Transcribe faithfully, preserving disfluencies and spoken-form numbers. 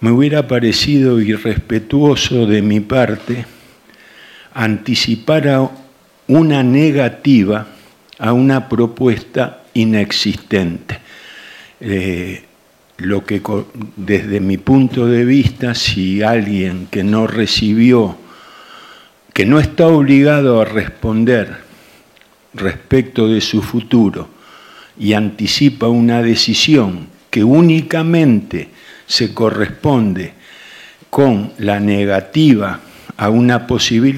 me hubiera parecido irrespetuoso de mi parte anticipar a una negativa a una propuesta inexistente. Eh, lo que desde mi punto de vista, si alguien que no recibió, que no está obligado a responder respecto de su futuro y anticipa una decisión que únicamente se corresponde con la negativa a una posibilidad,